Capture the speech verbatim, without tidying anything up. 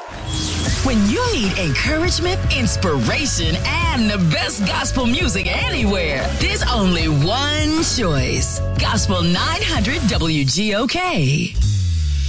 When you need encouragement, inspiration, and the best gospel music anywhere, there's only one choice. Gospel nine hundred W G O K.